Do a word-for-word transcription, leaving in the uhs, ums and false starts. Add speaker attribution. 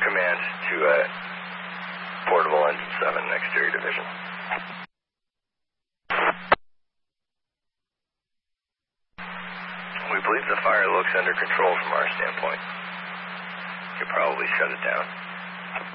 Speaker 1: command to uh, Portable Engine seven, Exterior Division. We believe the fire looks under control from our standpoint. You could probably shut it down.